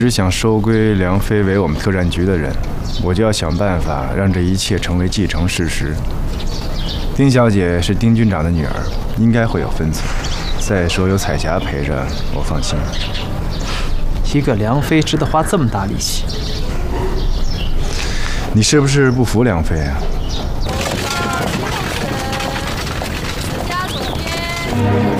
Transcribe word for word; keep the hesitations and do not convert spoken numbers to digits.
只想收归梁妃为我们特战局的人，我就要想办法让这一切成为既成事实。丁小姐是丁军长的女儿，应该会有分寸。再说有彩霞陪着，我放心。 一个梁妃值得花这么大力气？ 你是不是不服梁妃啊？ 家总编。